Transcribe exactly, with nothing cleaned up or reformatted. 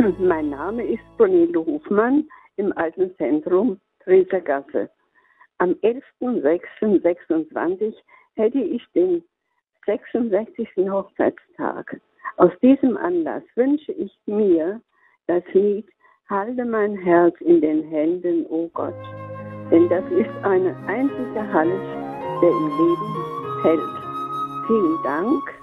Mein Name ist Brunhilde Hofmann im Alten Zentrum Tresergasse. Am elften sechsten sechsundzwanzig hätte ich den sechsundsechzigsten Hochzeitstag. Aus diesem Anlass wünsche ich mir das Lied Halte mein Herz in den Händen, o Gott. Denn das ist eine einzige Halt, der im Leben hält. Vielen Dank.